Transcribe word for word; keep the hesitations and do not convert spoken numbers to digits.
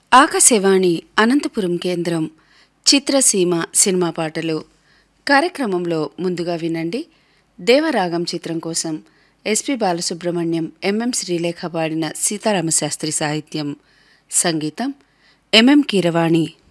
ఆకాశవాణి అనంతపురం కేంద్రం చిత్రసీమ సినిమా పాటలు కార్యక్రమంలో ముందుగా వినండి. దేవరాగం చిత్రం కోసం ఎస్పి బాలసుబ్రహ్మణ్యం, ఎంఎం శ్రీలేఖ పాడిన సీతారామశాస్త్రి సాహిత్యం, సంగీతం ఎంఎం కీరవాణి.